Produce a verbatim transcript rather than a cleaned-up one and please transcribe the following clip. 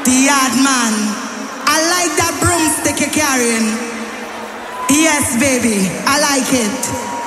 Yard man, I like that broomstick you're carrying. Yes, baby, I like it.